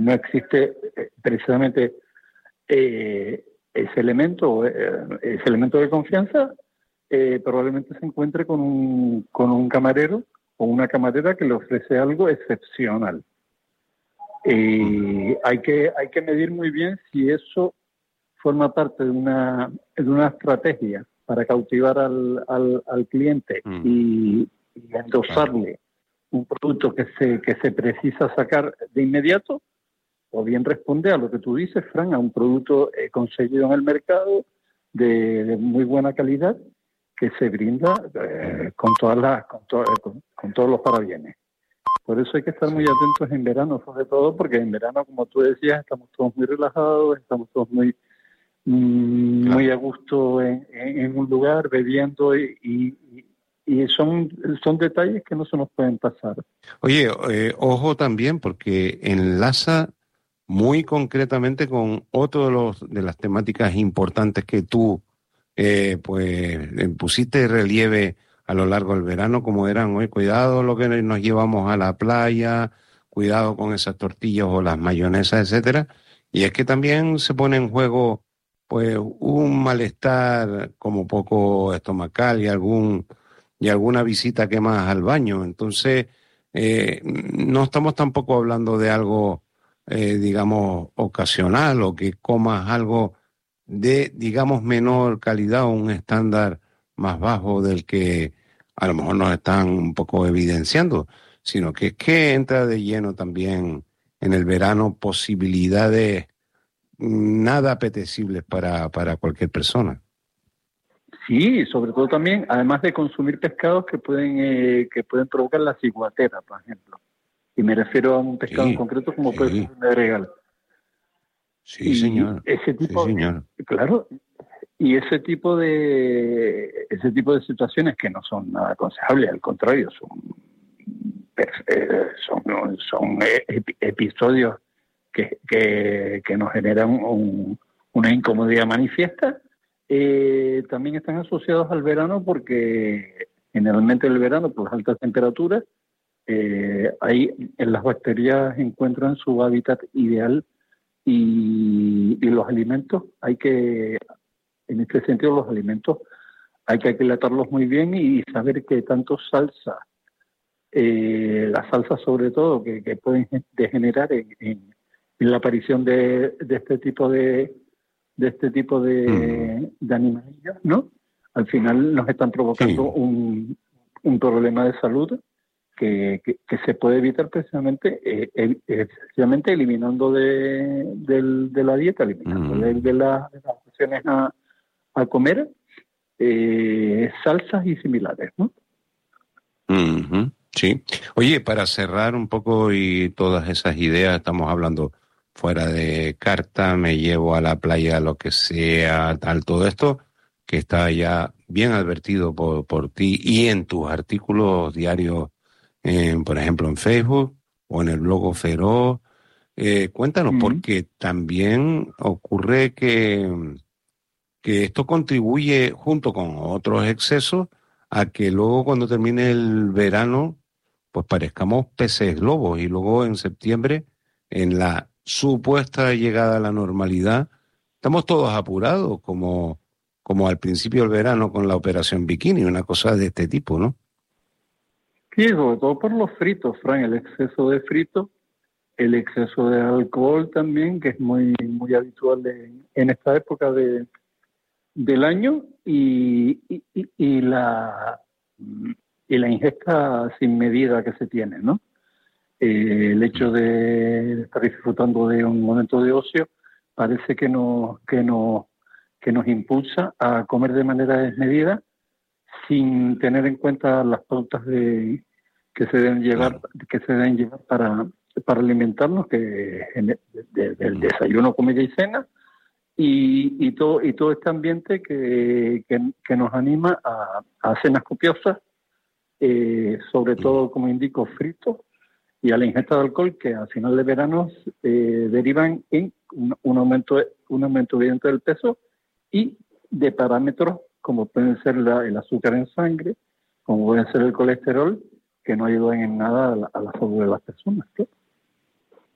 no existe precisamente ese elemento de confianza, probablemente se encuentre con un camarero o una camarera que le ofrece algo excepcional. Hay que medir muy bien si eso forma parte de una estrategia para cautivar al cliente y endosarle un producto que se precisa sacar de inmediato, o bien responde a lo que tú dices, Fran, a un producto conseguido en el mercado de muy buena calidad que se brinda con todos los parabienes. Por eso hay que estar muy atentos en verano, sobre todo porque en verano, como tú decías, estamos todos muy relajados, estamos todos muy a gusto en un lugar, bebiendo y son detalles que no se nos pueden pasar. Oye, ojo también porque enlaza muy concretamente con otro de las temáticas importantes que tú pusiste de relieve a lo largo del verano, como eran hoy, cuidado lo que nos llevamos a la playa, cuidado con esas tortillas o las mayonesas, etcétera. Y es que también se pone en juego pues un malestar como poco estomacal y alguna visita que más al baño. Entonces, no estamos tampoco hablando de algo digamos, ocasional o que comas algo de, digamos, menor calidad o un estándar más bajo del que a lo mejor nos están un poco evidenciando, sino que es que entra de lleno también en el verano posibilidades nada apetecibles para cualquier persona. Sí, sobre todo también, además de consumir pescados que pueden provocar la ciguatera, por ejemplo. Y me refiero a un pescado en concreto como puede ser un regal. Sí, señor. Ese tipo, sí, señor. Claro, y ese tipo de situaciones que no son nada aconsejables, al contrario, son episodios que nos generan una incomodidad manifiesta. También están asociados al verano porque generalmente el verano, por las altas temperaturas, ahí las bacterias encuentran su hábitat ideal y los alimentos en este sentido los alimentos hay que aquilatarlos muy bien y saber que tanto las salsas sobre todo que pueden degenerar en la aparición de este tipo de animalillos, ¿no? Al final nos están provocando un problema de salud que se puede evitar precisamente eliminando de la dieta, eliminando de las opciones a comer salsas y similares, ¿no? Sí. Oye, para cerrar un poco y todas esas ideas, estamos hablando fuera de carta, me llevo a la playa, lo que sea, tal, todo esto que está ya bien advertido por ti y en tus artículos diarios, por ejemplo, en Facebook o en el blog Feroz. Cuéntanos, porque también ocurre que esto contribuye, junto con otros excesos, a que luego cuando termine el verano, pues parezcamos peces globos y luego en septiembre, en la supuesta llegada a la normalidad, estamos todos apurados, como al principio del verano con la operación Bikini, una cosa de este tipo, ¿no? Sí, sobre todo por los fritos, Fran, el exceso de fritos, el exceso de alcohol también, que es muy, muy habitual en esta época del año, y la ingesta sin medida que se tiene, ¿no? El hecho de estar disfrutando de un momento de ocio parece que nos impulsa a comer de manera desmedida sin tener en cuenta las pautas que se deben llevar para alimentarnos, que del desayuno, comida y cena, y todo este ambiente que nos anima a cenas copiosas, sobre todo, como indico, fritos, y a la ingesta de alcohol, que al final de verano derivan en un aumento evidente del peso y de parámetros como pueden ser el azúcar en sangre, como puede ser el colesterol, que no ayudan en nada a la salud de las personas, ¿sí?